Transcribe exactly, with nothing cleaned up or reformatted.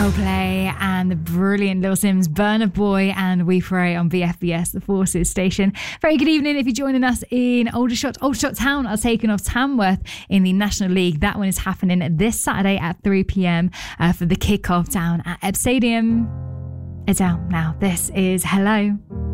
Coldplay and the brilliant Lil Sims, Burna Boy and We Pray on V F B S, the Forces station. Very good evening if you're joining us in Aldershot. Aldershot Town are taking off Tamworth in the National League. That one is happening this Saturday at three p.m. Uh, for the kick-off down at Ebb Stadium. It's out now. This is Hello.